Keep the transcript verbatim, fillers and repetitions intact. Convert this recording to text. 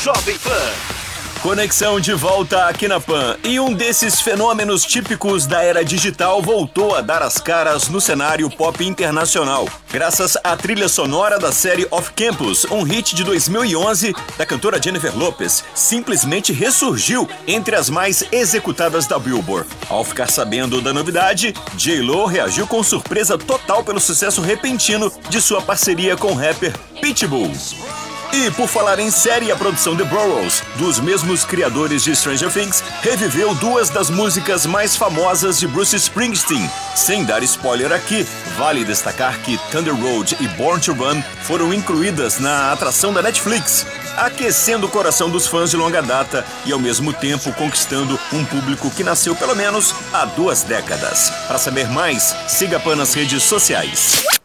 Jovem Pan. Conexão de volta aqui na Pan. E um desses fenômenos típicos da era digital voltou a dar as caras no cenário pop internacional, graças à trilha sonora da série Off Campus, um hit de dois mil e onze da cantora Jennifer Lopez, simplesmente ressurgiu entre as mais executadas da Billboard. Ao ficar sabendo da novidade, J-Lo reagiu com surpresa total pelo sucesso repentino de sua parceria com o rapper Pitbull. E por falar em série, a produção The Burrows, dos mesmos criadores de Stranger Things, reviveu duas das músicas mais famosas de Bruce Springsteen. Sem dar spoiler aqui, vale destacar que Thunder Road e Born to Run foram incluídas na atração da Netflix, aquecendo o coração dos fãs de longa data e ao mesmo tempo conquistando um público que nasceu pelo menos há duas décadas. Para saber mais, siga a Pan nas redes sociais.